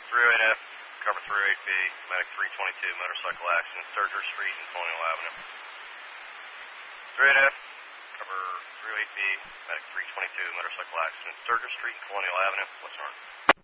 308F, cover 308B, medic 322, motorcycle accident, Sturgis Street and Colonial Avenue. 308F, cover 308B, medic 322, motorcycle accident, Sturgis Street and Colonial Avenue. What's wrong?